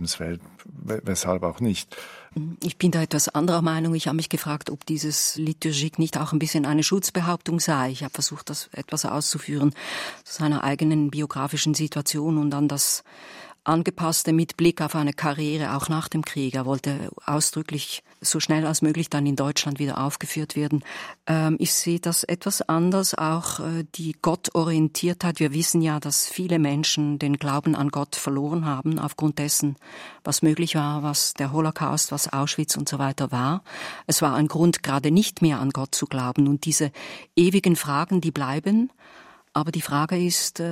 Lebenswelt. Weshalb auch nicht? Ich bin da etwas anderer Meinung. Ich habe mich gefragt, ob dieses Liturgique nicht auch ein bisschen eine Schutzbehauptung sei. Ich habe versucht, das etwas auszuführen zu seiner eigenen biografischen Situation und dann das Angepasste mit Blick auf eine Karriere auch nach dem Krieg. Er wollte ausdrücklich so schnell als möglich dann in Deutschland wieder aufgeführt werden. Ich sehe das etwas anders, auch die Gottorientiertheit. Wir wissen ja, dass viele Menschen den Glauben an Gott verloren haben, aufgrund dessen, was möglich war, was der Holocaust, was Auschwitz und so weiter war. Es war ein Grund, gerade nicht mehr an Gott zu glauben. Und diese ewigen Fragen, die bleiben. Aber die Frage ist,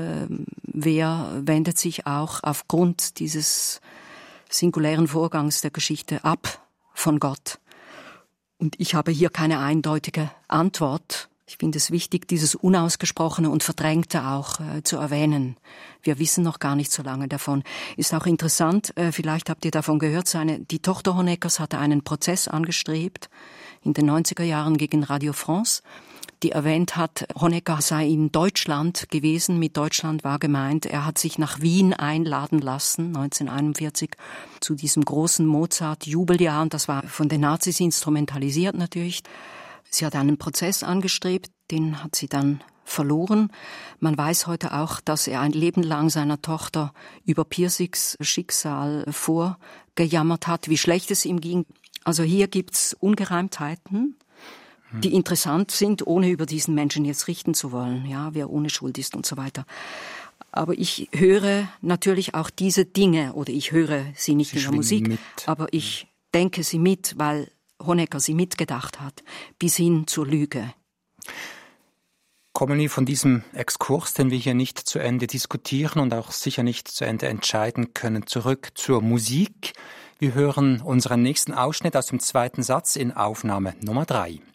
wer wendet sich auch aufgrund dieses singulären Vorgangs der Geschichte ab von Gott? Und ich habe hier keine eindeutige Antwort. Ich finde es wichtig, dieses Unausgesprochene und Verdrängte auch zu erwähnen. Wir wissen noch gar nicht so lange davon. Ist auch interessant, vielleicht habt ihr davon gehört, die Tochter Honeckers hatte einen Prozess angestrebt in den 90er Jahren gegen Radio France, die erwähnt hat, Honecker sei in Deutschland gewesen. Mit Deutschland war gemeint, er hat sich nach Wien einladen lassen, 1941, zu diesem großen Mozart-Jubeljahr. Und das war von den Nazis instrumentalisiert natürlich. Sie hat einen Prozess angestrebt, den hat sie dann verloren. Man weiß heute auch, dass er ein Leben lang seiner Tochter über Pirsigs Schicksal vorgejammert hat, wie schlecht es ihm ging. Also hier gibt's Ungereimtheiten, die interessant sind, ohne über diesen Menschen jetzt richten zu wollen, ja, wer ohne Schuld ist und so weiter. Aber ich höre natürlich auch diese Dinge, oder ich höre sie nicht in der Musik, mit. Aber ich denke sie mit, weil Honecker sie mitgedacht hat, bis hin zur Lüge. Kommen wir von diesem Exkurs, den wir hier nicht zu Ende diskutieren und auch sicher nicht zu Ende entscheiden können, zurück zur Musik. Wir hören unseren nächsten Ausschnitt aus dem zweiten Satz in Aufnahme Nummer 3.